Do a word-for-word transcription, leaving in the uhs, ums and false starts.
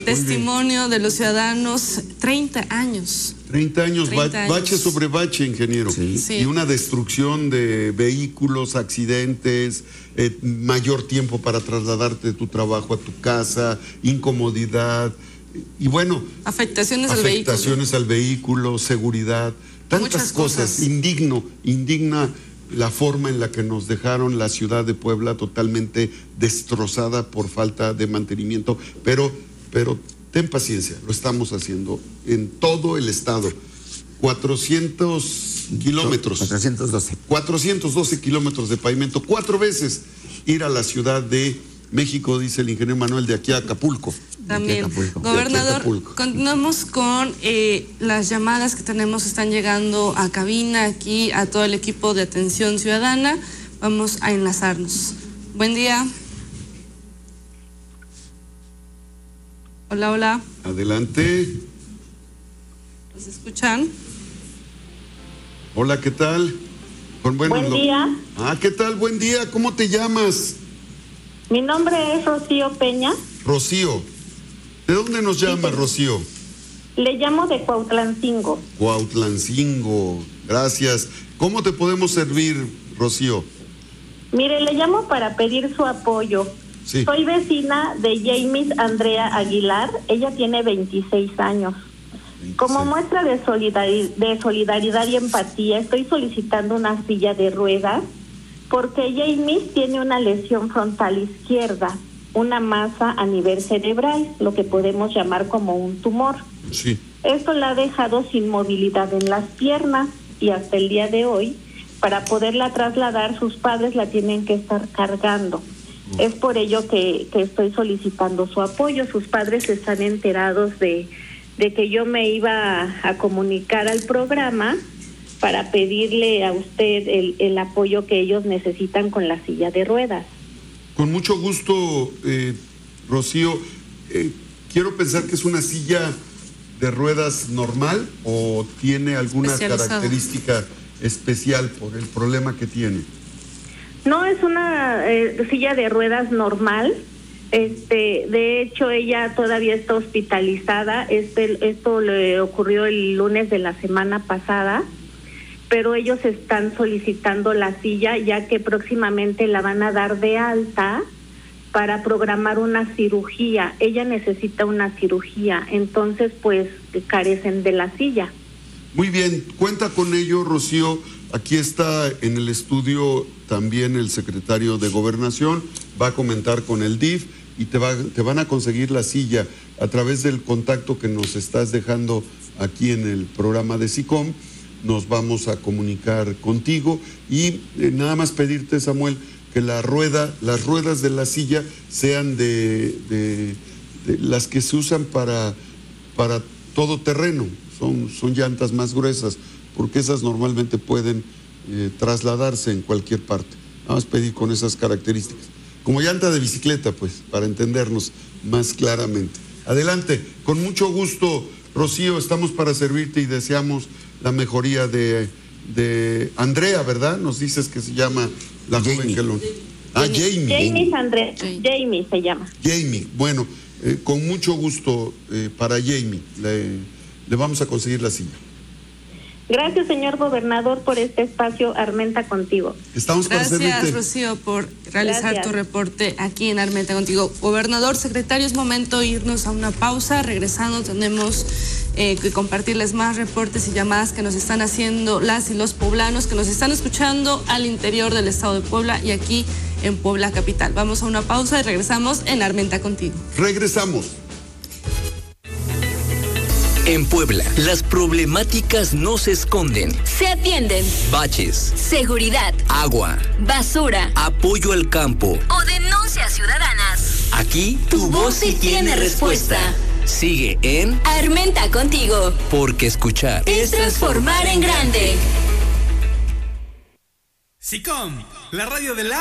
Testimonio de los ciudadanos, treinta años. treinta años, treinta años. Bache sobre bache, ingeniero. Sí. Sí. Y una destrucción de vehículos, accidentes, eh, mayor tiempo para trasladarte de tu trabajo a tu casa, incomodidad, y bueno... Afectaciones, afectaciones al vehículo. al vehículo, seguridad, tantas Muchas cosas. cosas. Indigno, indigna la forma en la que nos dejaron la ciudad de Puebla totalmente destrozada por falta de mantenimiento, pero... Pero ten paciencia, lo estamos haciendo en todo el estado. cuatrocientos kilómetros. cuatrocientos doce. cuatrocientos doce kilómetros de pavimento, cuatro veces ir a la Ciudad de México, dice el ingeniero Manuel, de aquí a Acapulco. También, Acapulco. gobernador, Acapulco. continuamos con eh, las llamadas que tenemos, están llegando a cabina, aquí a todo el equipo de atención ciudadana. Vamos a enlazarnos. Buen día. Hola, hola. Adelante. ¿Nos escuchan? Hola, ¿qué tal? Con buenos Buen lo... día. Ah, ¿qué tal? Buen día. ¿Cómo te llamas? Mi nombre es Rocío Peña. Rocío. ¿De dónde nos llamas, Sí, Rocío? Le llamo de Cuautlancingo. Cuautlancingo. Gracias. ¿Cómo te podemos servir, Rocío? Mire, le llamo para pedir su apoyo. Sí. Soy vecina de James Andrea Aguilar. Ella tiene veintiséis años. Como muestra de solidari- de solidaridad y empatía, estoy solicitando una silla de ruedas porque James tiene una lesión frontal izquierda, una masa a nivel cerebral, lo que podemos llamar como un tumor. Sí. Esto la ha dejado sin movilidad en las piernas y hasta el día de hoy, para poderla trasladar, sus padres la tienen que estar cargando. Es por ello que, que estoy solicitando su apoyo. Sus padres están enterados de, de que yo me iba a, a comunicar al programa para pedirle a usted el, el apoyo que ellos necesitan con la silla de ruedas. Con mucho gusto, eh, Rocío. Eh, quiero pensar que es una silla de ruedas normal o tiene alguna característica especial por el problema que tiene. No, es una eh, silla de ruedas normal. Este, de hecho, ella todavía está hospitalizada. Este, esto le ocurrió el lunes de la semana pasada, pero ellos están solicitando la silla ya que próximamente la van a dar de alta para programar una cirugía. Ella necesita una cirugía, entonces pues carecen de la silla. Muy bien, cuenta con ello, Rocío. Aquí está en el estudio también el secretario de Gobernación, va a comentar con el D I F y te, va, te van a conseguir la silla a través del contacto que nos estás dejando aquí en el programa de SICOM. Nos vamos a comunicar contigo y eh, nada más pedirte, Samuel, que la rueda, las ruedas de la silla sean de, de, de las que se usan para, para todo terreno, son, son llantas más gruesas, porque esas normalmente pueden eh, trasladarse en cualquier parte. Nada más pedir con esas características. Como llanta de bicicleta, pues, para entendernos más claramente. Adelante, con mucho gusto, Rocío, estamos para servirte y deseamos la mejoría de, de Andrea, ¿verdad? Nos dices que se llama la Jamie. joven que lo... Ah, Jamie. Jamie Andrea, Sí. Jamie se llama. Jamie, bueno, eh, con mucho gusto eh, para Jamie, le, le vamos a conseguir la silla. Gracias, señor gobernador, por este espacio. Armenta contigo. Estamos para Gracias, servirte. Rocío, por realizar Gracias. tu reporte aquí en Armenta Contigo. Gobernador, secretario, es momento de irnos a una pausa. Regresando, tenemos eh, que compartirles más reportes y llamadas que nos están haciendo las y los poblanos que nos están escuchando al interior del estado de Puebla y aquí en Puebla capital. Vamos a una pausa y regresamos en Armenta Contigo. Regresamos. En Puebla, las problemáticas no se esconden. Se atienden. Baches, Seguridad. agua, Basura. apoyo al campo. O denuncias ciudadanas. Aquí tu, voz sí tiene respuesta. Sigue en Armenta Contigo. Porque escuchar Es transformar en grande. SICOM, la radio de la